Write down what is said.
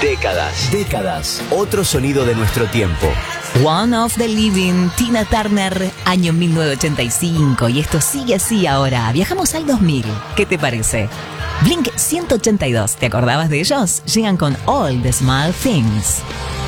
Décadas. Décadas. Otro sonido de nuestro tiempo. One of the Living, Tina Turner, año 1985. Y esto sigue así ahora. Viajamos al 2000. ¿Qué te parece? Blink 182, ¿te acordabas de ellos? Llegan con All the Small Things.